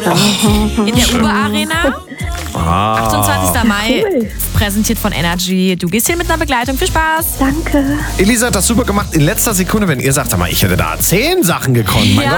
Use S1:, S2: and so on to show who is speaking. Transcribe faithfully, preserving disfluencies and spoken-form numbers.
S1: in der Uber-Arena. achtundzwanzigster Mai,
S2: Cool.
S1: präsentiert von Energy. Du gehst hier mit einer Begleitung. Viel Spaß.
S2: Danke.
S3: Elisa hat das super gemacht. In letzter Sekunde, wenn ihr sagt, sag mal, ich hätte da zehn Sachen gekonnt. Mein
S1: Ja.
S3: Gott.